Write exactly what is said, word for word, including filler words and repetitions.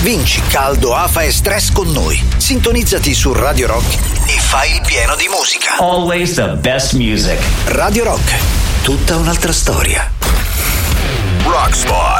Vinci caldo, afa e stress con noi. Sintonizzati su Radio Rock e fai il pieno di musica. Always the best music. Radio Rock, tutta un'altra storia. Rock Spot.